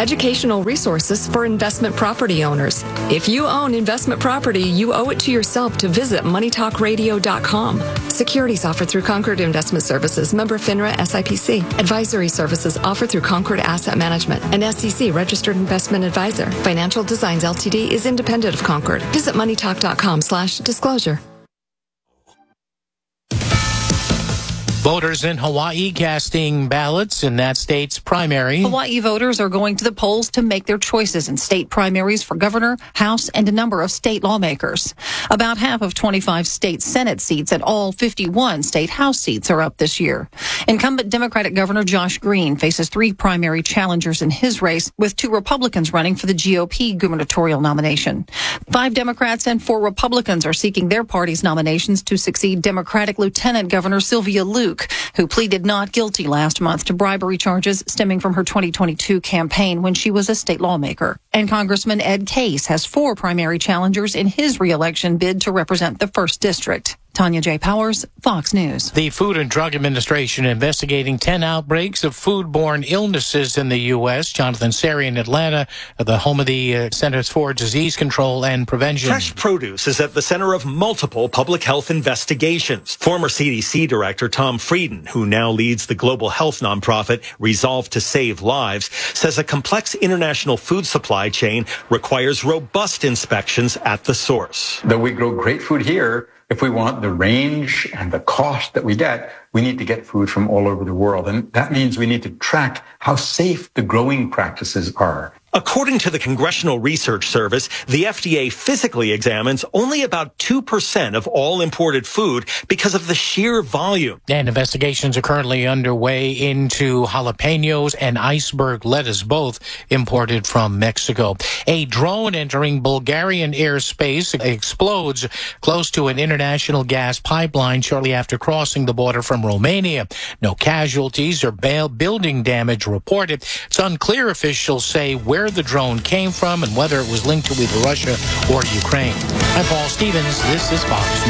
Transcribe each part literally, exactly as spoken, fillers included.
educational resources for investment property owners. If you own investment property, you owe it to yourself to visit money talk radio dot com. Securities offered through Concord Investment Services, member FINRA S I P C. Advisory services offered through Concord Asset Management, an S E C registered investment advisor. Financial Designs Ltd is independent of Concord. Visit money talk dot com slash disclosure. Voters in Hawaii casting ballots in that state's primary. Hawaii voters are going to the polls to make their choices in state primaries for governor, House, and a number of state lawmakers. About half of twenty-five state Senate seats and all fifty-one state House seats are up this year. Incumbent Democratic Governor Josh Green faces three primary challengers in his race, with two Republicans running for the G O P gubernatorial nomination. Five Democrats and four Republicans are seeking their party's nominations to succeed Democratic Lieutenant Governor Sylvia Luke, who pleaded not guilty last month to bribery charges stemming from her twenty twenty-two campaign when she was a state lawmaker. And Congressman Ed Case has four primary challengers in his reelection bid to represent the first district. Tanya J. Powers, Fox News. The Food and Drug Administration investigating ten outbreaks of foodborne illnesses in the U S. Jonathan Seri in Atlanta, the home of the uh, Centers for Disease Control and Prevention. Fresh produce is at the center of multiple public health investigations. Former C D C Director Tom Frieden, who now leads the global health nonprofit Resolve to Save Lives, says a complex international food supply chain requires robust inspections at the source. Though we grow great food here, if we want the range and the cost that we get, we need to get food from all over the world. And that means we need to track how safe the growing practices are. According to the Congressional Research Service, the F D A physically examines only about two percent of all imported food because of the sheer volume. And investigations are currently underway into jalapenos and iceberg lettuce, both imported from Mexico. A drone entering Bulgarian airspace explodes close to an international gas pipeline shortly after crossing the border from Romania. No casualties or building damage reported. It's unclear, officials say, where the drone came from and whether it was linked to either Russia or Ukraine. I'm Paul Stevens. This is Fox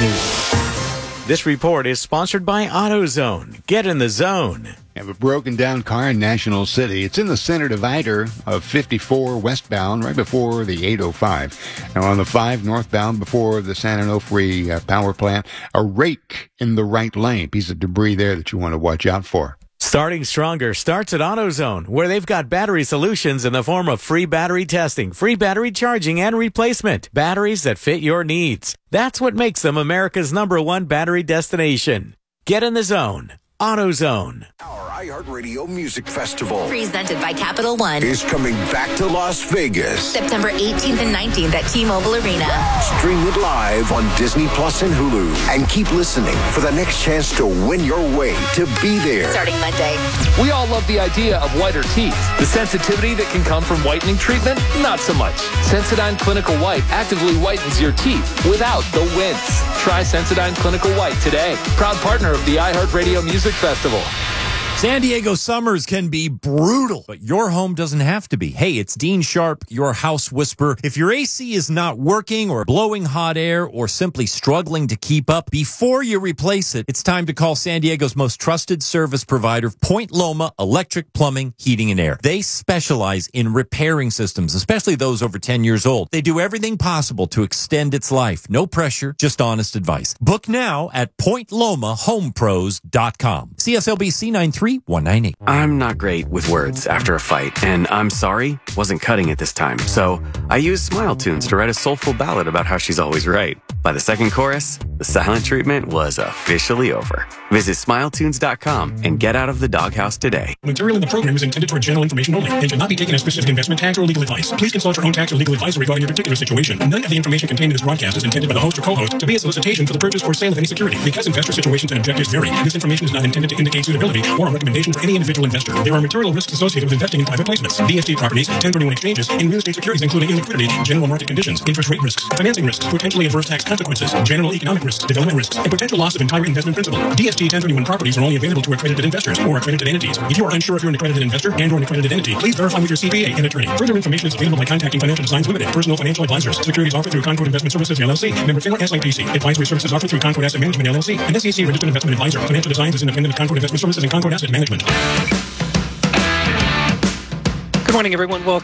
News. This report is sponsored by AutoZone. Get in the zone. Have a broken down car in National City. It's in the center divider of fifty-four westbound, right before the eight oh five. Now on the five northbound before the San Onofre uh, power plant, a rake in the right lane. Piece of debris there that you want to watch out for. Starting Stronger starts at AutoZone, where they've got battery solutions in the form of free battery testing, free battery charging, and replacement. Batteries that fit your needs. That's what makes them America's number one battery destination. Get in the zone. AutoZone. Our iHeartRadio Music Festival, presented by Capital One, is coming back to Las Vegas. September eighteenth and nineteenth at T-Mobile Arena. Stream it live on Disney Plus and Hulu. And keep listening for the next chance to win your way to be there. Starting Monday. We all love the idea of whiter teeth. The sensitivity that can come from whitening treatment, not so much. Sensodyne Clinical White actively whitens your teeth without the wince. Try Sensodyne Clinical White today. Proud partner of the iHeartRadio Music Festival. San Diego summers can be brutal, but your home doesn't have to be. Hey, it's Dean Sharp, your house whisperer. If your A C is not working or blowing hot air or simply struggling to keep up, before you replace it, it's time to call San Diego's most trusted service provider, Point Loma Electric, Plumbing, Heating, and Air. They specialize in repairing systems, especially those over ten years old. They do everything possible to extend its life. No pressure, just honest advice. Book now at point loma home pros dot com. C S L B C nine three one nine eight. I'm not great with words after a fight, and I'm sorry wasn't cutting it this time. So I used Smile Tunes to write a soulful ballad about how she's always right. By the second chorus, the silent treatment was officially over. Visit smile tunes dot com and get out of the doghouse today. Material in the program is intended for general information only and should not be taken as specific investment, tax, or legal advice. Please consult your own tax or legal advisor regarding your particular situation. None of the information contained in this broadcast is intended by the host or co-host to be a solicitation for the purchase or sale of any security. Because investor situations and objectives vary, this information is not intended to indicate suitability or a recommendation for any individual investor. There are material risks associated with investing in private placements, D S T properties, ten thirty-one exchanges, and real estate securities, including illiquidity, general market conditions, interest rate risks, financing risks, potentially adverse tax consequences, general economic risks, development risks, and potential loss of entire investment principal. D S T ten thirty-one properties are only available to accredited investors or accredited entities. If you are unsure if you're an accredited investor and or an accredited entity, please verify with your C P A and attorney. Further information is available by contacting Financial Designs Limited, personal financial advisors. Securities offered through Concord Investment Services, L L C, member FINRA S I P C. Advisory services offered through Concord Asset Management, L L C, an S E C registered investment advisor. Financial Designs is independent of Concord Investment Services and Concord Asset Management. Good morning, everyone. Welcome.